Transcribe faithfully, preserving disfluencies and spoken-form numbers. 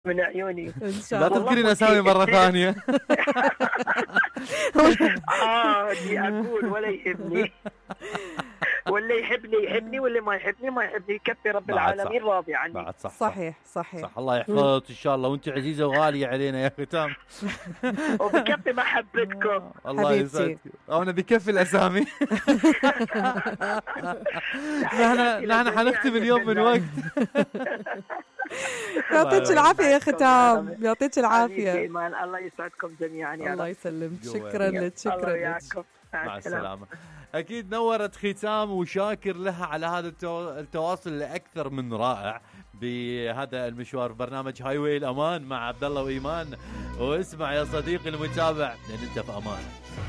من عيوني ان شاء لا الله. تذكرين اسامي مره ثانيه. اه دي اقول ولا يهمني. واللي يحبني يحبني واللي ما يحبني ما يحبني، يكفي رب بعد العالمين راضي عني. بعد صح صحيح صحيح صح. الله يحفظك ان شاء الله، وانت عزيزه وغاليه علينا يا ختام. وبكفي محبتكم. الله حبيبتي. يسعدك. انا بكفي الاسامي. نحن نحن حنختم اليوم من وقت. يعطيك العافيه يا ختام، حبيبي. يعطيك حبيبي العافيه. إيمان، الله يسعدكم جميعا يا الله رب. يسلمك، جوا. شكرا لك الله شكرا لك. وياكم. مع السلامة. أكيد نورت ختام، وشاكر لها على هذا التو... التواصل الأكثر من رائع بهذا المشوار. برنامج هاي واي الأمان مع عبد الله وإيمان. واسمع يا صديقي المتابع، لأن أنت في أمان.